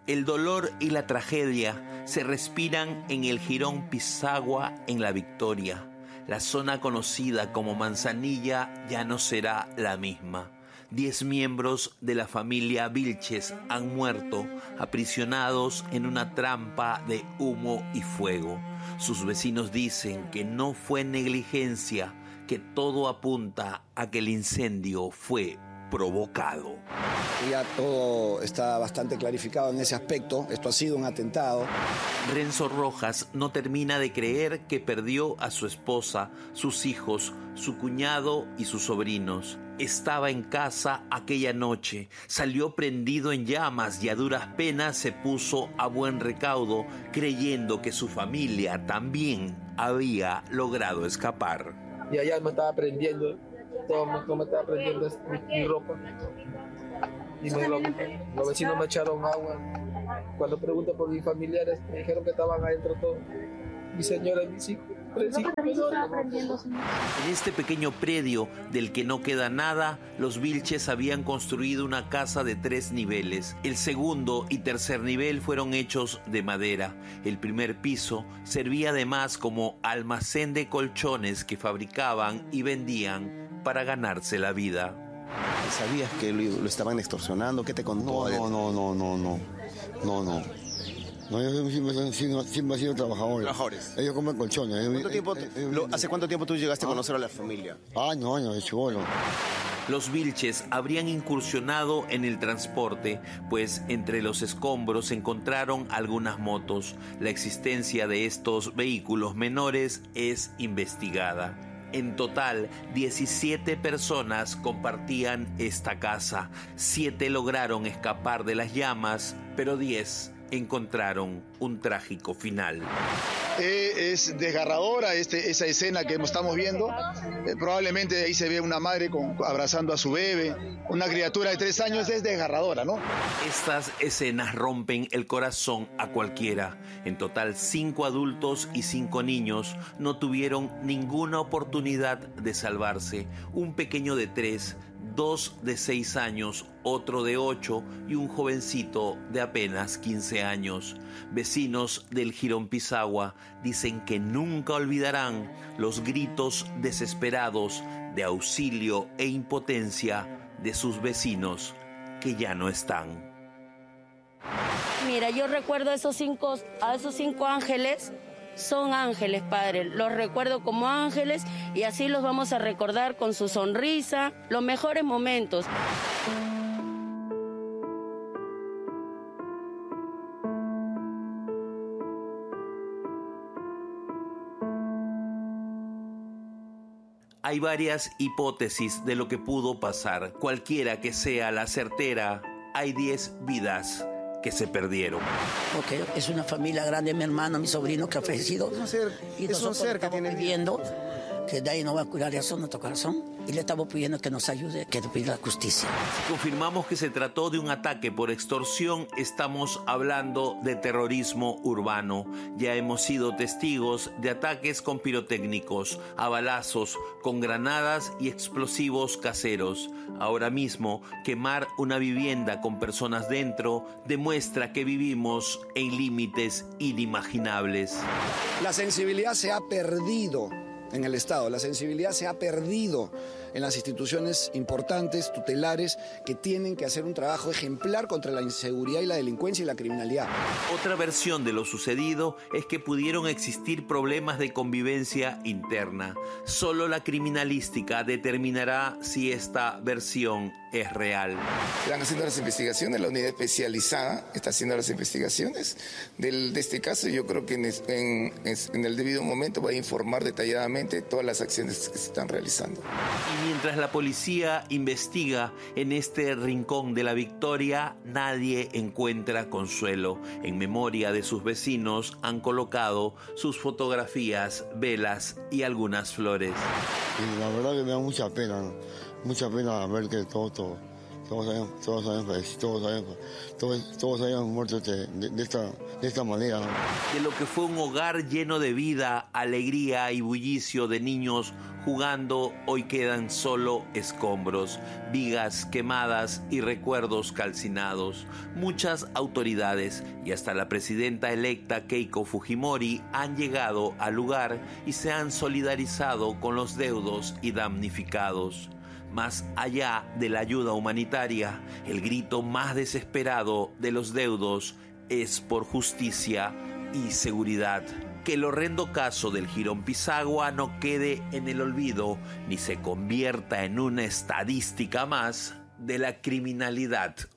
El dolor y la tragedia se respiran en el Jirón Pisagua en La Victoria. La zona conocida como Manzanilla ya no será la misma. 10 miembros de la familia Vilches han muerto aprisionados en una trampa de humo y fuego. Sus vecinos dicen que no fue negligencia, que todo apunta a que el incendio fue provocado. Ya todo está bastante clarificado en ese aspecto. Esto ha sido un atentado. Renzo Rojas no termina de creer que perdió a su esposa, sus hijos, su cuñado y sus sobrinos. Estaba en casa aquella noche, salió prendido en llamas y a duras penas se puso a buen recaudo, creyendo que su familia también había logrado escapar. Y allá me estaba prendiendo, todo me estaba prendiendo mi ropa. Y los vecinos me echaron agua. Cuando pregunté por mis familiares, me dijeron que estaban adentro todos. Mi señora y mis hijos. En este pequeño predio del que no queda nada, los Vilches habían construido una casa de 3 niveles. El segundo y tercer nivel fueron hechos de madera. El primer piso servía además como almacén de colchones que fabricaban y vendían para ganarse la vida. ¿Sabías que lo estaban extorsionando? ¿Qué te contó? No, yo siempre he sido trabajador. Trabajadores. Ellos comen colchones. ¿Hace cuánto tiempo tú llegaste a conocer a la familia? Años, de chibolo. Los Vilches habrían incursionado en el transporte, pues entre los escombros se encontraron algunas motos. La existencia de estos vehículos menores es investigada. En total, 17 personas compartían esta casa. 7 lograron escapar de las llamas, pero 10 encontraron un trágico final. Es desgarradora esa escena que estamos viendo. Probablemente ahí se ve una madre abrazando a su bebé, una criatura de 3 años. Es desgarradora, ¿no? Estas escenas rompen el corazón a cualquiera. En total, 5 adultos y 5 niños no tuvieron ninguna oportunidad de salvarse. Un pequeño de 3, 2 de 6 años, otro de 8 y un jovencito de apenas 15 años. Vecinos del Jirón Pisagua dicen que nunca olvidarán los gritos desesperados de auxilio e impotencia de sus vecinos que ya no están. Mira, yo recuerdo a esos cinco ángeles. Son ángeles, Padre, los recuerdo como ángeles y así los vamos a recordar con su sonrisa, los mejores momentos. Hay varias hipótesis de lo que pudo pasar. Cualquiera que sea la certera, hay 10 vidas que se perdieron. Porque es una familia grande, mi hermano, mi sobrino que ha fallecido. Es un ser que tiene viviendo, que de ahí no va a curar eso nuestro corazón. Y le estamos pidiendo que nos ayude, que nos pida justicia. Si confirmamos que se trató de un ataque por extorsión, estamos hablando de terrorismo urbano. Ya hemos sido testigos de ataques con pirotécnicos, a balazos, con granadas y explosivos caseros. Ahora mismo, quemar una vivienda con personas dentro demuestra que vivimos en límites inimaginables. La sensibilidad se ha perdido en el Estado, la sensibilidad se ha perdido en las instituciones importantes, tutelares, que tienen que hacer un trabajo ejemplar contra la inseguridad y la delincuencia y la criminalidad. Otra versión de lo sucedido es que pudieron existir problemas de convivencia interna. Solo la criminalística determinará si esta versión es real. Están haciendo las investigaciones, la unidad especializada está haciendo las investigaciones de este caso. Yo creo que en el debido momento va a informar detalladamente todas las acciones que se están realizando. Y mientras la policía investiga en este rincón de La Victoria, nadie encuentra consuelo. En memoria de sus vecinos han colocado sus fotografías, velas y algunas flores. Y la verdad que me da mucha pena, ¿no? Mucha pena ver que todos hayan muerto de esta manera, ¿no? De lo que fue un hogar lleno de vida, alegría y bullicio de niños jugando, hoy quedan solo escombros, vigas quemadas y recuerdos calcinados. Muchas autoridades y hasta la presidenta electa Keiko Fujimori han llegado al lugar y se han solidarizado con los deudos y damnificados. Más allá de la ayuda humanitaria, el grito más desesperado de los deudos es por justicia y seguridad. Que el horrendo caso del Jirón Pisagua no quede en el olvido ni se convierta en una estadística más de la criminalidad